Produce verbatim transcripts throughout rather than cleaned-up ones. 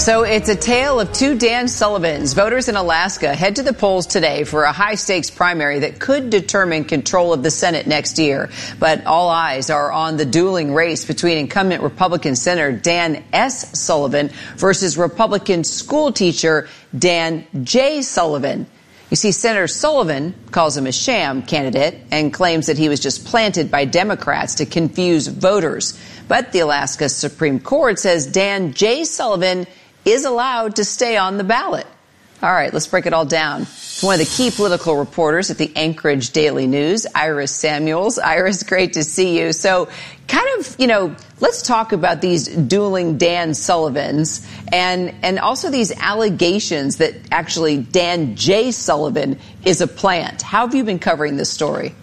So it's a tale of two Dan Sullivans. Voters in Alaska head to the polls today for a high-stakes primary that could determine control of the Senate next year. But all eyes are on the dueling race between incumbent Republican Senator Dan S. Sullivan versus Republican school teacher Dan J. Sullivan. You see, Senator Sullivan calls him a sham candidate and claims that he was just planted by Democrats to confuse voters. But the Alaska Supreme Court says Dan J. Sullivan is allowed to stay on the ballot. All right, let's break it all down. One of the key political reporters at the Anchorage Daily News, Iris Samuels. Iris, great to see you. So kind of, you know, let's talk about these dueling Dan Sullivans and, and also these allegations that actually Dan J. Sullivan is a plant. How have you been covering this story?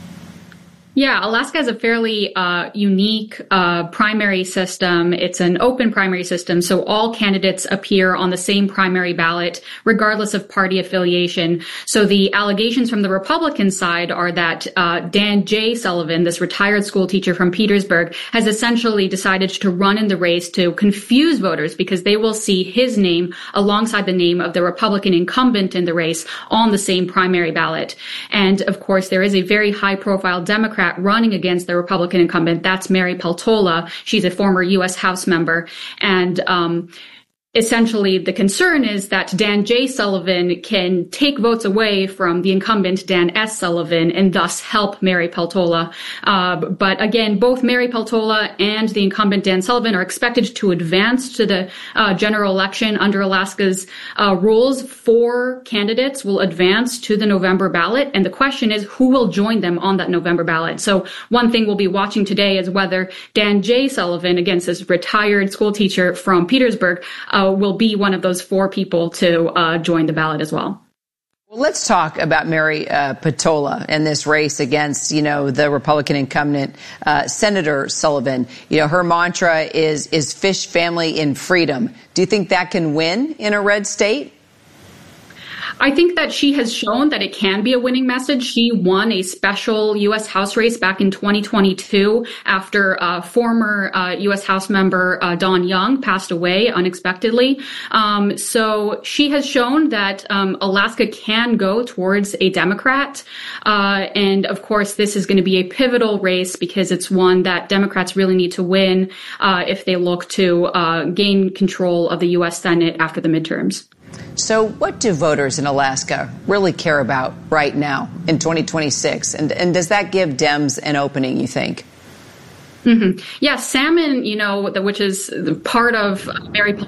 Yeah, Alaska has a fairly uh, unique uh, primary system. It's an open primary system, so all candidates appear on the same primary ballot, regardless of party affiliation. So the allegations from the Republican side are that uh, Dan J. Sullivan, this retired school teacher from Petersburg, has essentially decided to run in the race to confuse voters because they will see his name alongside the name of the Republican incumbent in the race on the same primary ballot. And of course, there is a very high-profile Democrat running against the Republican incumbent. That's Mary Peltola. She's a former U S House member. And um essentially, the concern is that Dan J. Sullivan can take votes away from the incumbent Dan S. Sullivan and thus help Mary Peltola. Uh, but again, both Mary Peltola and the incumbent Dan Sullivan are expected to advance to the uh, general election under Alaska's uh, rules. Four candidates will advance to the November ballot. And the question is, who will join them on that November ballot? So one thing we'll be watching today is whether Dan J. Sullivan, against this retired school teacher from Petersburg, uh, will be one of those four people to uh, join the ballot as well. Well, let's talk about Mary uh, Peltola and this race against, you know, the Republican incumbent, uh, Senator Sullivan. You know, her mantra is, is fish, family, in freedom. Do you think that can win in a red state? I think that she has shown that it can be a winning message. She won a special U S House race back in twenty twenty-two after uh, former uh, U S House member uh, Don Young passed away unexpectedly. Um, so she has shown that um, Alaska can go towards a Democrat. Uh, and of course, this is going to be a pivotal race because it's one that Democrats really need to win uh, if they look to uh, gain control of the U S Senate after the midterms. So what do voters in Alaska really care about right now in twenty twenty-six? And, and does that give Dems an opening, you think? Mm-hmm. Yeah, salmon, you know, which is part of Mary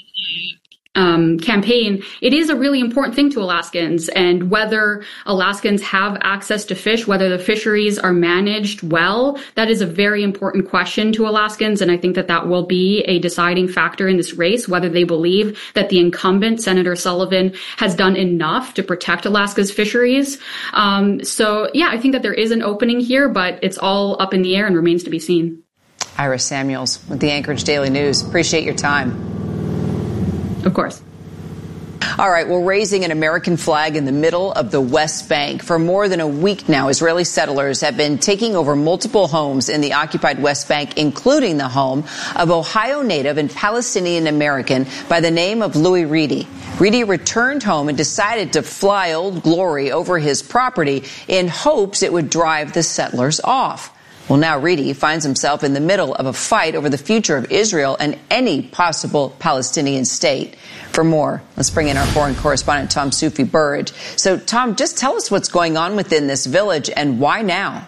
Um, campaign, it is a really important thing to Alaskans, and whether Alaskans have access to fish, whether the fisheries are managed well, that is a very important question to Alaskans. And I think that that will be a deciding factor in this race, whether they believe that the incumbent, Senator Sullivan, has done enough to protect Alaska's fisheries. Um, so, yeah, I think that there is an opening here, but it's all up in the air and remains to be seen. Iris Samuels with the Anchorage Daily News. Appreciate your time. Of course. All right, we're raising an American flag in the middle of the West Bank. For more than a week now, Israeli settlers have been taking over multiple homes in the occupied West Bank, including the home of Ohio native and Palestinian American by the name of Louis Reedy. Reedy returned home and decided to fly Old Glory over his property in hopes it would drive the settlers off. Well, now Reedy finds himself in the middle of a fight over the future of Israel and any possible Palestinian state. For more, let's bring in our foreign correspondent, Tom Soufi Burridge. So, Tom, just tell us what's going on within this village and why now?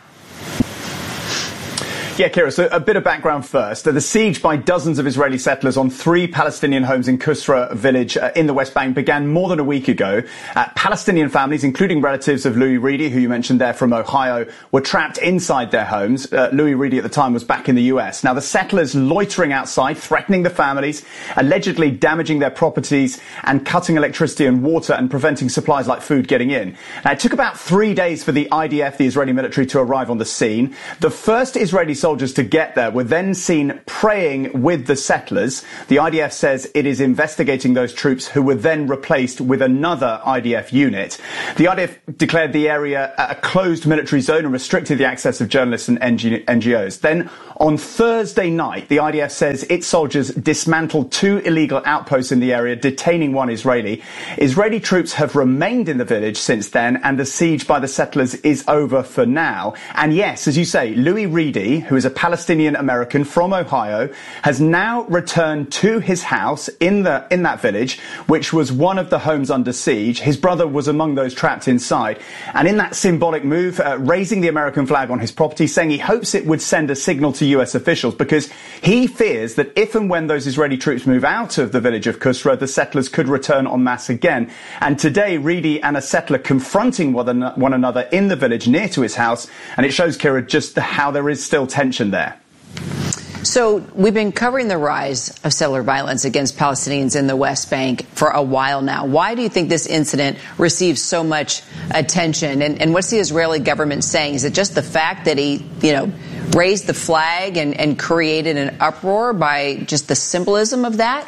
Yeah, Kira, so a bit of background first. The siege by dozens of Israeli settlers on three Palestinian homes in Kusra village uh, in the West Bank began more than a week ago. Uh, Palestinian families, including relatives of Louis Reedy, who you mentioned there from Ohio, were trapped inside their homes. Uh, Louis Reedy at the time was back in the U S. Now, the settlers loitering outside, threatening the families, allegedly damaging their properties and cutting electricity and water and preventing supplies like food getting in. Now, it took about three days for the I D F, the Israeli military, to arrive on the scene. The first Israeli soldiers to get there were then seen praying with the settlers. The I D F says it is investigating those troops who were then replaced with another I D F unit. The I D F declared the area a closed military zone and restricted the access of journalists and N G Os. Then on Thursday night, the I D F says its soldiers dismantled two illegal outposts in the area, detaining one Israeli. Israeli troops have remained in the village since then, and the siege by the settlers is over for now. And yes, as you say, Louis Reedy, who is a Palestinian American from Ohio, has now returned to his house in the in that village, which was one of the homes under siege. His brother was among those trapped inside. And in that symbolic move, uh, raising the American flag on his property, saying he hopes it would send a signal to U S officials, because he fears that if and when those Israeli troops move out of the village of Kusra, the settlers could return en masse again. And today, Reedy and a settler confronting one another in the village near to his house, and it shows, Kira, just how there is still tension there. So we've been covering the rise of settler violence against Palestinians in the West Bank for a while now. Why do you think this incident receives so much attention? And, and what's the Israeli government saying? Is it just the fact that he, you know, raised the flag and, and created an uproar by just the symbolism of that?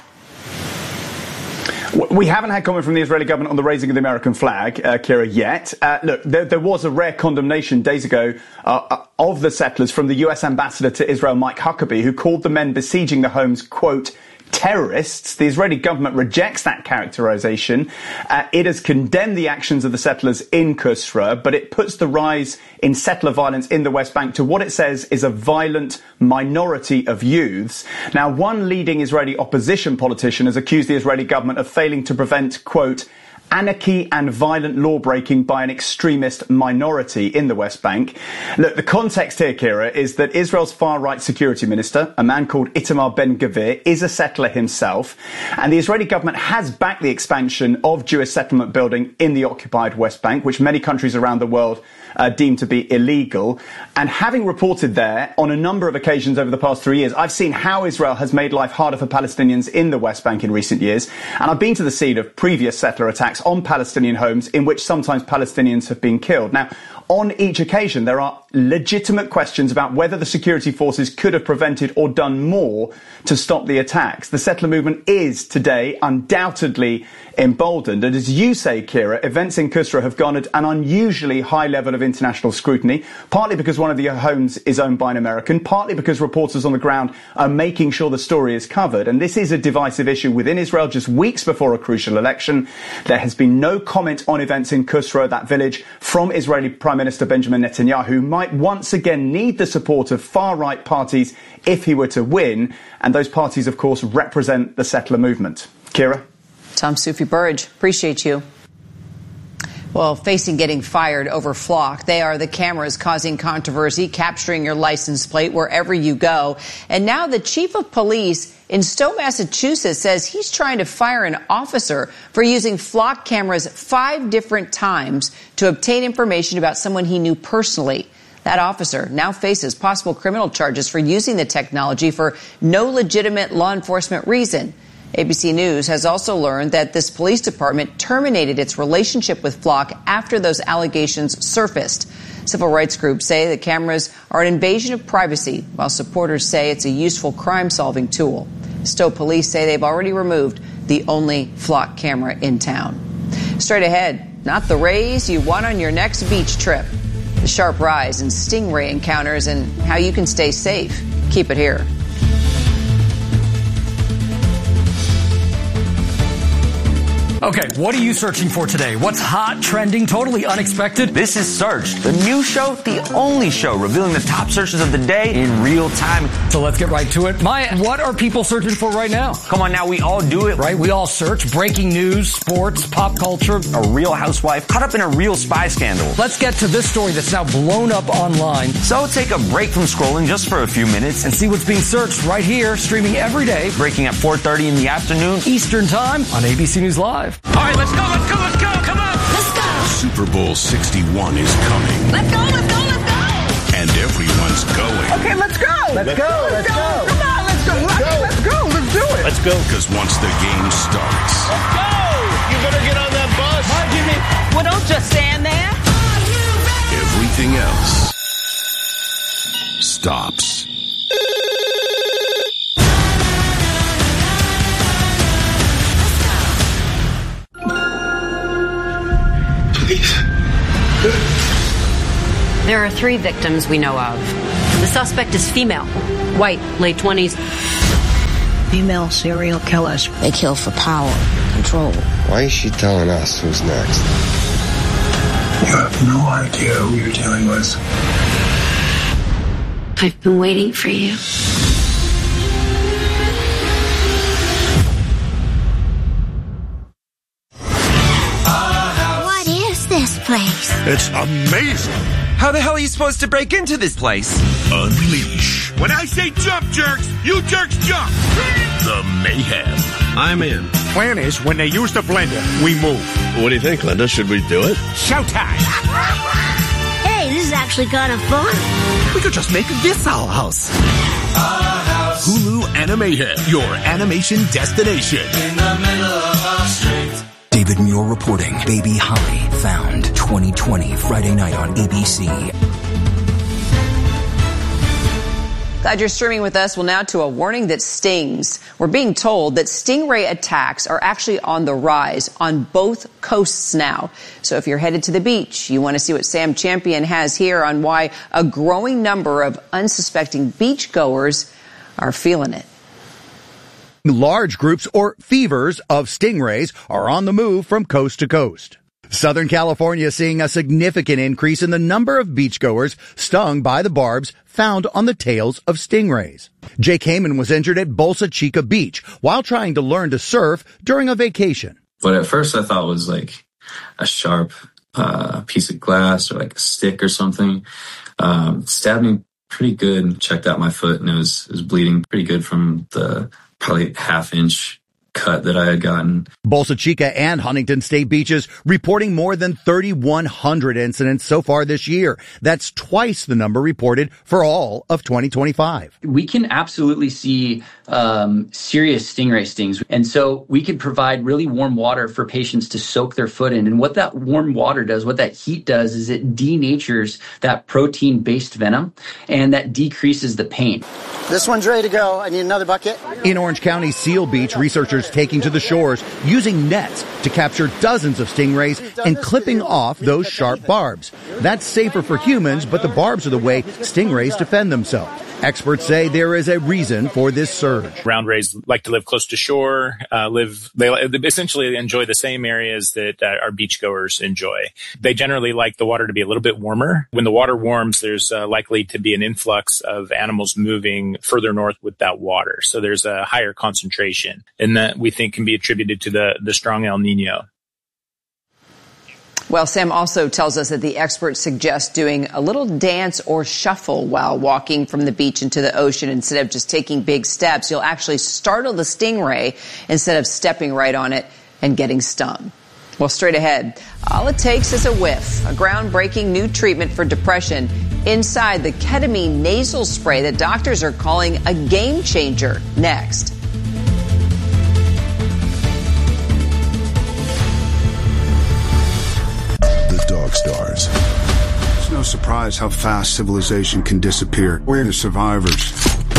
We haven't had comment from the Israeli government on the raising of the American flag, uh, Kira, yet. Uh, look, there, there was a rare condemnation days ago uh, of the settlers from the U S ambassador to Israel, Mike Huckabee, who called the men besieging the homes, quote, terrorists. The Israeli government rejects that characterization. Uh, it has condemned the actions of the settlers in Kusra, but it puts the rise in settler violence in the West Bank to what it says is a violent minority of youths. Now, one leading Israeli opposition politician has accused the Israeli government of failing to prevent, quote, anarchy and violent law-breaking by an extremist minority in the West Bank. Look, the context here, Kira, is that Israel's far-right security minister, a man called Itamar Ben-Gvir, is a settler himself, and the Israeli government has backed the expansion of Jewish settlement building in the occupied West Bank, which many countries around the world uh, deem to be illegal. And having reported there on a number of occasions over the past three years, I've seen how Israel has made life harder for Palestinians in the West Bank in recent years, and I've been to the scene of previous settler attacks on Palestinian homes in which sometimes Palestinians have been killed. Now, on each occasion, there are legitimate questions about whether the security forces could have prevented or done more to stop the attacks. The settler movement is today undoubtedly emboldened. And as you say, Kira, events in Kusra have garnered an unusually high level of international scrutiny, partly because one of the homes is owned by an American, partly because reporters on the ground are making sure the story is covered. And this is a divisive issue within Israel just weeks before a crucial election. There has been no comment on events in Kusra, that village, from Israeli Prime Minister Benjamin Netanyahu, who might once again need the support of far-right parties if he were to win. And those parties, of course, represent the settler movement. Kira? Tom Soufi Burridge, appreciate you. Well, facing getting fired over Flock, they are the cameras causing controversy, capturing your license plate wherever you go. And now the chief of police in Stowe, Massachusetts, says he's trying to fire an officer for using Flock cameras five different times to obtain information about someone he knew personally. That officer now faces possible criminal charges for using the technology for no legitimate law enforcement reason. A B C News has also learned that this police department terminated its relationship with Flock after those allegations surfaced. Civil rights groups say the cameras are an invasion of privacy, while supporters say it's a useful crime-solving tool. Stowe police say they've already removed the only Flock camera in town. Straight ahead, not the rays you want on your next beach trip. The sharp rise in stingray encounters and how you can stay safe. Keep it here. Okay, what are you searching for today? What's hot, trending, totally unexpected? This is Searched, the new show, the only show revealing the top searches of the day in real time. So let's get right to it. Maya, what are people searching for right now? Come on now, we all do it. Right, we all search breaking news, sports, pop culture. A real housewife caught up in a real spy scandal. Let's get to this story that's now blown up online. So take a break from scrolling just for a few minutes and see what's being searched right here, streaming every day. Breaking at four thirty in the afternoon. Eastern Time on A B C News Live. All right, let's go, let's go, let's go, come on. Let's go. Super Bowl sixty-one is coming. Let's go, let's go, let's go. And everyone's going. Okay, let's go. Let's, let's go, go, let's go. go. Come on, let's go. Let's go. Let's go, let's do it. Let's go. Because once the game starts. Let's go. You better get on that bus. Hi, Jimmy. Well, don't just stand there. Everything else stops. Please. There are three victims we know of. The suspect is female, white, late twenties. Female serial killers. They kill for power, control. Why is she telling us who's next? You have no idea who you're dealing with. I've been waiting for you. What is this place? It's amazing. How the hell are you supposed to break into this place? Unleash. When I say jump, jerks, you jerks jump. The mayhem. I'm in. Plan is, when they use the blender, we move. What do you think, Linda? Should we do it? Showtime! Hey, this is actually kind of fun. We could just make this our house. Our house. Hulu Animahead, your animation destination. In the middle of our street. David Muir reporting. Baby Holly found twenty twenty Friday night on A B C. Glad you're streaming with us. Well, now to a warning that stings. We're being told that stingray attacks are actually on the rise on both coasts now. So if you're headed to the beach, you want to see what Sam Champion has here on why a growing number of unsuspecting beachgoers are feeling it. Large groups or fevers of stingrays are on the move from coast to coast. Southern California seeing a significant increase in the number of beachgoers stung by the barbs found on the tails of stingrays. Jake Heyman was injured at Bolsa Chica Beach while trying to learn to surf during a vacation. What at first I thought was like a sharp uh, piece of glass or like a stick or something. Um, stabbed me pretty good. Checked out my foot and it was, it was bleeding pretty good from the probably half inch cut that I had gotten. Bolsa Chica and Huntington State beaches reporting more than thirty-one hundred incidents so far this year. That's twice the number reported for all of twenty twenty-five. We can absolutely see um, serious stingray stings. And so we could provide really warm water for patients to soak their foot in. And what that warm water does, what that heat does, is it denatures that protein-based venom and that decreases the pain. This one's ready to go. I need another bucket. In Orange County Seal Beach, researchers taking to the shores using nets to capture dozens of stingrays and clipping off those sharp barbs. That's safer for humans, but the barbs are the way stingrays defend themselves. Experts say there is a reason for this surge. Round rays like to live close to shore, uh, live, they essentially enjoy the same areas that uh, our beachgoers enjoy. They generally like the water to be a little bit warmer. When the water warms, there's uh, likely to be an influx of animals moving further north with that water. So there's a higher concentration, and that we think can be attributed to the, the strong El Nino. Well, Sam also tells us that the experts suggest doing a little dance or shuffle while walking from the beach into the ocean. Instead of just taking big steps, you'll actually startle the stingray instead of stepping right on it and getting stung. Well, straight ahead, all it takes is a whiff, a groundbreaking new treatment for depression inside the ketamine nasal spray that doctors are calling a game changer. Next. Dog Stars. It's no surprise how fast civilization can disappear. We're the survivors.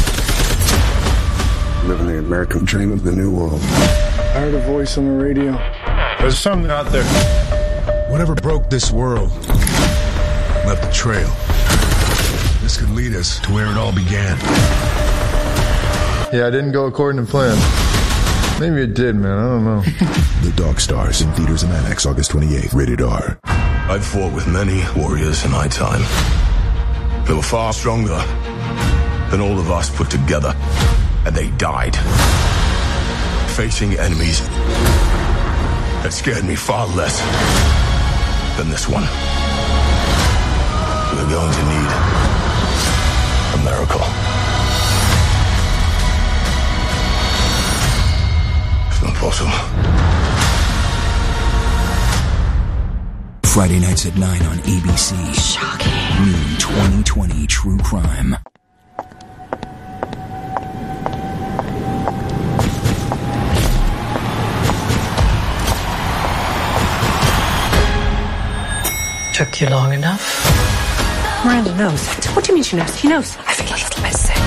Living the American dream of the new world. I heard a voice on the radio. There's something out there. Whatever broke this world left a trail. This could lead us to where it all began. Yeah, I didn't go according to plan. Maybe it did, man. I don't know. The Dog Stars in theaters and IMAX August twenty-eighth. Rated R. I've fought with many warriors in my time. They were far stronger than all of us put together, and they died facing enemies that scared me far less than this one. We're going to need a miracle. It's not possible. Friday nights at nine on A B C. Shocking. New twenty twenty True Crime. Took you long enough? Miranda knows. What do you mean she knows? He knows. I think he's a little bit sick.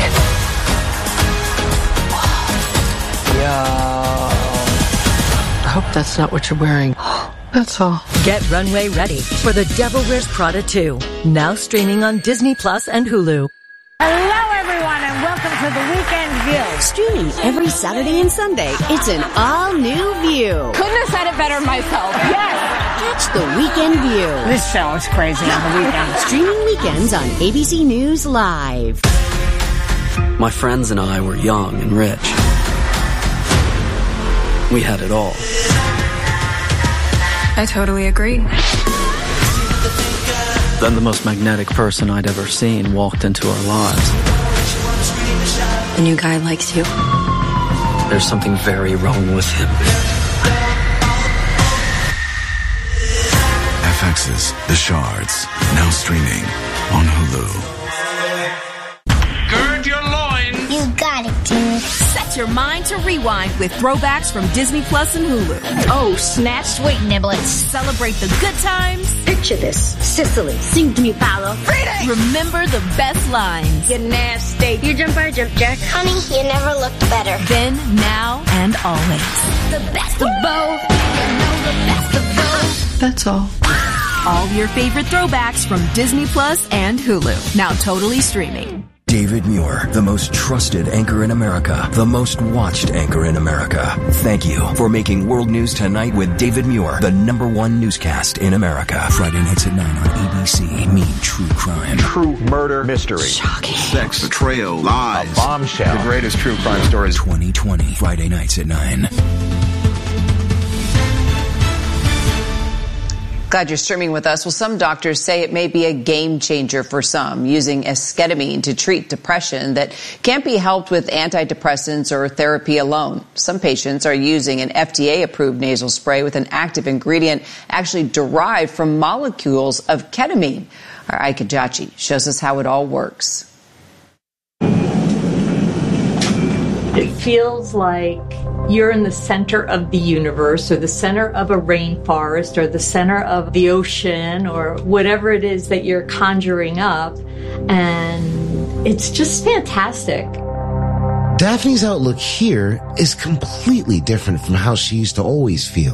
Yeah. I hope that's not what you're wearing. That's all. Get runway ready for The Devil Wears Prada two. Now streaming on Disney Plus and Hulu. Hello, everyone, and welcome to The Weekend View. Streaming every Saturday and Sunday, it's an all-new view. Couldn't have said it better myself. Yes! Catch The Weekend View. This show is crazy on the weekend. Streaming weekends on A B C News Live. My friends and I were young and rich. We had it all. I totally agree. Then the most magnetic person I'd ever seen walked into our lives. The new guy likes you. There's something very wrong with him. F X's The Shards, now streaming on Hulu. Gird your loins. You got it, dude. Set your mind to rewind with throwbacks from Disney Plus and Hulu. Oh, snap, sweet niblets. Celebrate the good times. Picture this. Sicily. Sing to me, Paolo. Remember the best lines. You're nasty. You jump or jump jerk. Honey, you never looked better. Then, now, and always. The best of both. You know the best of both. That's all. All your favorite throwbacks from Disney Plus and Hulu. Now totally streaming. David Muir, the most trusted anchor in America, the most watched anchor in America. Thank you for making World News Tonight with David Muir, the number one newscast in America. Friday nights at nine on A B C. Meet true crime. True murder mystery. Shocking. Sex, betrayal, lies. A bombshell. The greatest true crime stories. twenty twenty. Friday nights at nine. Glad you're streaming with us. Well, some doctors say it may be a game changer for some, using esketamine to treat depression that can't be helped with antidepressants or therapy alone. Some patients are using an F D A-approved nasal spray with an active ingredient actually derived from molecules of ketamine. Our Ike Ajachi shows us how it all works. It feels like you're in the center of the universe or the center of a rainforest or the center of the ocean or whatever it is that you're conjuring up. And it's just fantastic. Daphne's outlook here is completely different from how she used to always feel.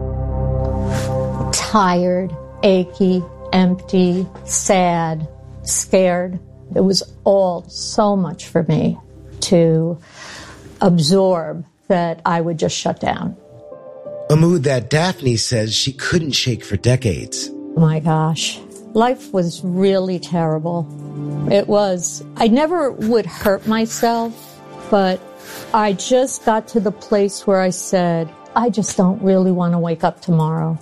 Tired, achy, empty, sad, scared. It was all so much for me to absorb that I would just shut down. A mood that Daphne says she couldn't shake for decades. Oh my gosh. Life was really terrible. It was. I never would hurt myself, but I just got to the place where I said, I just don't really want to wake up tomorrow.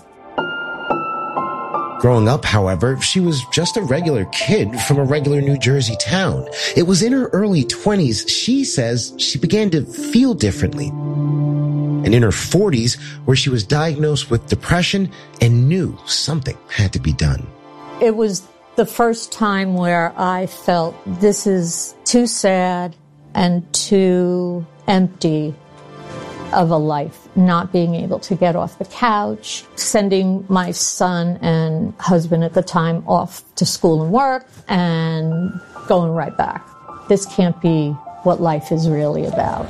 Growing up, however, she was just a regular kid from a regular New Jersey town. It was in her early twenties, she says, she began to feel differently. And in her forties, where she was diagnosed with depression and knew something had to be done. It was the first time where I felt this is too sad and too empty of a life, not being able to get off the couch, sending my son and husband at the time off to school and work, and going right back. This can't be what life is really about.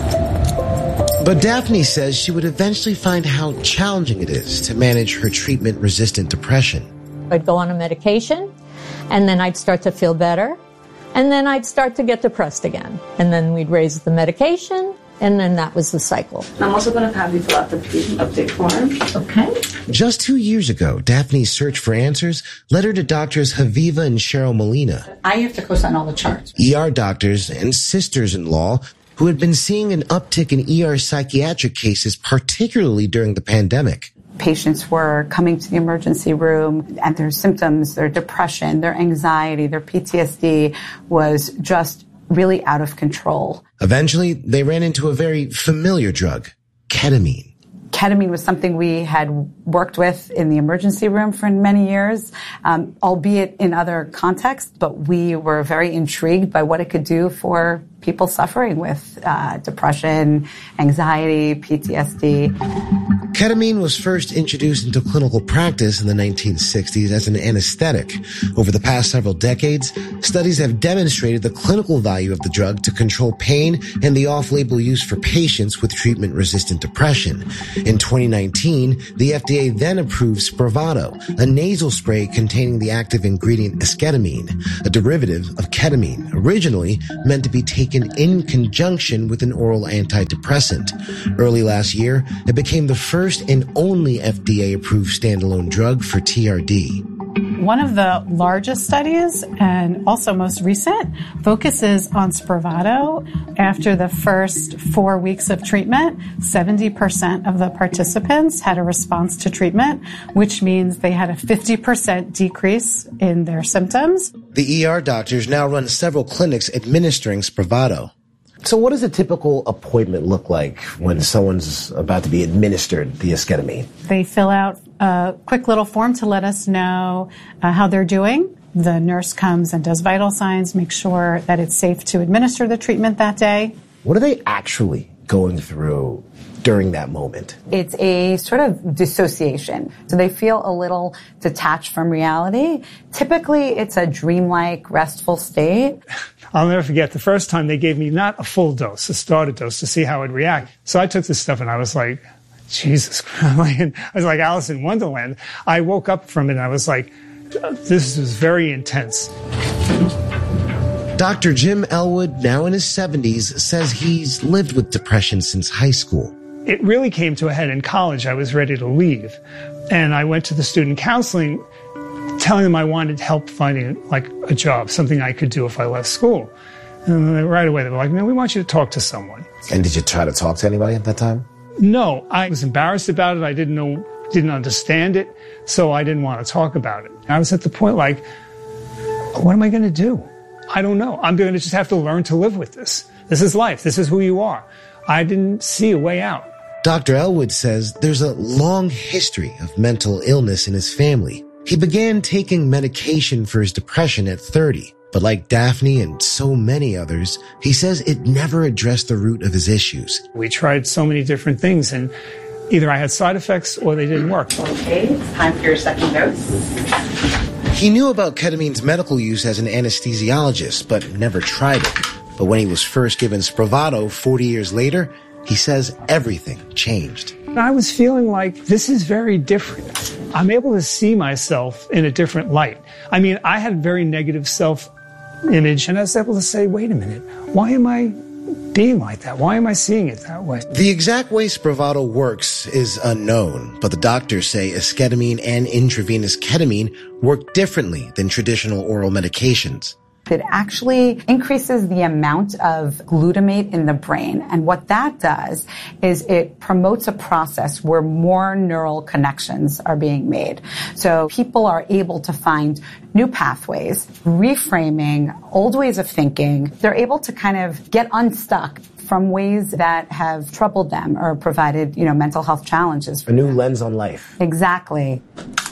But Daphne says she would eventually find how challenging it is to manage her treatment-resistant depression. I'd go on a medication, and then I'd start to feel better, and then I'd start to get depressed again. And then we'd raise the medication, and then that was the cycle. I'm also going to have you fill out the patient update form. Okay. Just two years ago, Daphne's search for answers led her to doctors Haviva and Cheryl Molina. I have to co-sign all the charts. E R doctors and sisters-in-law who had been seeing an uptick in E R psychiatric cases, particularly during the pandemic. Patients were coming to the emergency room and their symptoms, their depression, their anxiety, their P T S D was just really out of control. Eventually, they ran into a very familiar drug, ketamine. Ketamine was something we had worked with in the emergency room for many years, um, albeit in other contexts, but we were very intrigued by what it could do for people suffering with uh, depression, anxiety, P T S D. Ketamine was first introduced into clinical practice in the nineteen sixties as an anesthetic. Over the past several decades, studies have demonstrated the clinical value of the drug to control pain and the off-label use for patients with treatment-resistant depression. In twenty nineteen, the F D A then approved Spravato, a nasal spray containing the active ingredient esketamine, a derivative of ketamine, originally meant to be taken in conjunction with an oral antidepressant. Early last year, it became the first and only F D A-approved standalone drug for T R D. One of the largest studies, and also most recent, focuses on Spravato. After the first four weeks of treatment, seventy percent of the participants had a response to treatment, which means they had a fifty percent decrease in their symptoms. The E R doctors now run several clinics administering Spravato. So what does a typical appointment look like when someone's about to be administered the esketamine? They fill out a quick little form to let us know uh, how they're doing. The nurse comes and does vital signs, make sure that it's safe to administer the treatment that day. What are they actually going through during that moment? It's a sort of dissociation. So they feel a little detached from reality. Typically, it's a dreamlike, restful state. I'll never forget the first time they gave me not a full dose, a starter dose to see how I'd react. So I took this stuff and I was like, Jesus Christ. I was like Alice in Wonderland. I woke up from it and I was like, this is very intense. Doctor Jim Elwood, now in his seventies, says he's lived with depression since high school. It really came to a head in college. I was ready to leave. And I went to the student counseling telling them I wanted help finding like a job, something I could do if I left school. And then right away they were like, man, we want you to talk to someone. And did you try to talk to anybody at that time? No, I was embarrassed about it. I didn't know, didn't understand it. So I didn't want to talk about it. I was at the point like, what am I going to do? I don't know. I'm going to just have to learn to live with this. This is life. This is who you are. I didn't see a way out. Doctor Elwood says there's a long history of mental illness in his family. He began taking medication for his depression at thirty, but like Daphne and so many others, he says it never addressed the root of his issues. We tried so many different things, and either I had side effects or they didn't work. Okay, it's time for your second dose. He knew about ketamine's medical use as an anesthesiologist, but never tried it. But when he was first given Spravato forty years later, he says everything changed. I was feeling like this is very different. I'm able to see myself in a different light. I mean, I had very negative self-image, and I was able to say, wait a minute, why am I being like that? Why am I seeing it that way? The exact way Spravato works is unknown, but the doctors say esketamine and intravenous ketamine work differently than traditional oral medications. It actually increases the amount of glutamate in the brain. And what that does is it promotes a process where more neural connections are being made. So people are able to find new pathways, reframing old ways of thinking. They're able to kind of get unstuck from ways that have troubled them or provided, you know, mental health challenges. A new lens on life. Exactly.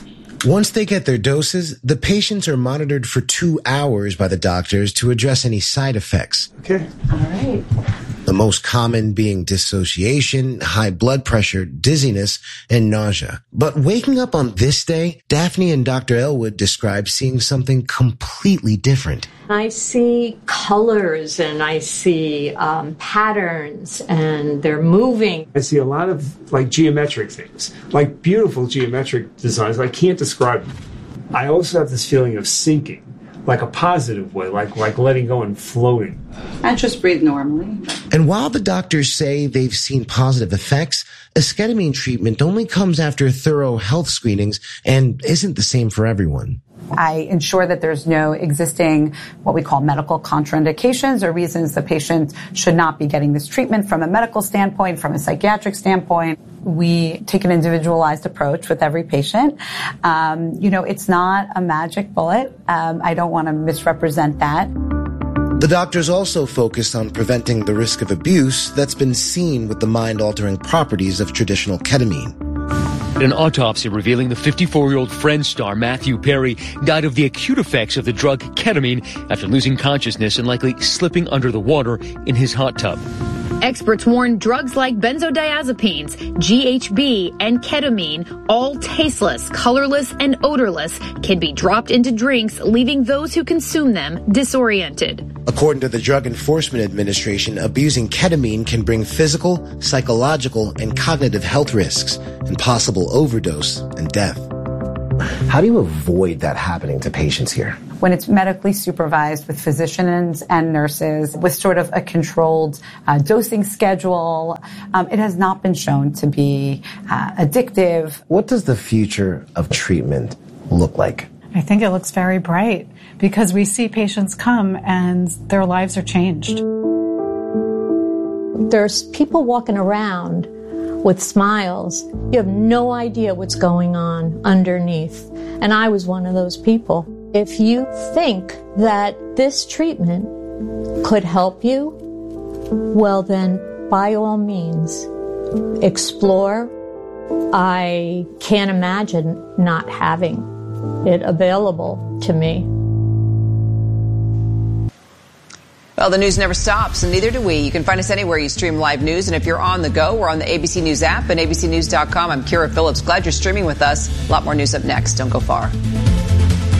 Once they get their doses, the patients are monitored for two hours by the doctors to address any side effects. Okay. All right. The most common being dissociation, high blood pressure, dizziness, and nausea. But waking up on this day, Daphne and Doctor Elwood describe seeing something completely different. I see colors and I see um, patterns and they're moving. I see a lot of like geometric things, like beautiful geometric designs. I can't describe them. I also have this feeling of sinking, like a positive way, like like letting go and floating. And just breathe normally. And while the doctors say they've seen positive effects, esketamine treatment only comes after thorough health screenings and isn't the same for everyone. I ensure that there's no existing what we call medical contraindications or reasons the patient should not be getting this treatment from a medical standpoint, from a psychiatric standpoint. We take an individualized approach with every patient. Um, you know, it's not a magic bullet. Um, I don't want to misrepresent that. The doctors also focused on preventing the risk of abuse that's been seen with the mind-altering properties of traditional ketamine. An autopsy revealing the fifty-four-year-old Friends star Matthew Perry died of the acute effects of the drug ketamine after losing consciousness and likely slipping under the water in his hot tub. Experts warn drugs like benzodiazepines, G H B, and ketamine, all tasteless, colorless, and odorless, can be dropped into drinks, leaving those who consume them disoriented. According to the Drug Enforcement Administration, abusing ketamine can bring physical, psychological, and cognitive health risks, and possible overdose and death. How do you avoid that happening to patients here? When it's medically supervised with physicians and nurses, with sort of a controlled uh, dosing schedule, um, it has not been shown to be uh, addictive. What does the future of treatment look like? I think it looks very bright because we see patients come and their lives are changed. There's people walking around with smiles. You have no idea what's going on underneath. And I was one of those people. If you think that this treatment could help you, well then, by all means, explore. I can't imagine not having it available to me. Well, the news never stops, and neither do we. You can find us anywhere you stream live news. And if you're on the go, we're on the A B C News app and A B C news dot com. I'm Kira Phillips. Glad you're streaming with us. A lot more news up next. Don't go far.